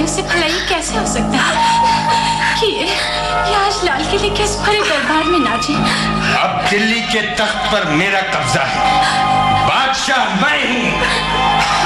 करने से भलाई कैसे हो सकता है कि ये आज लाल किले के इस भरे दरबार में नाचे। अब दिल्ली के तख्त पर मेरा कब्जा है, बादशाह मैं हूँ।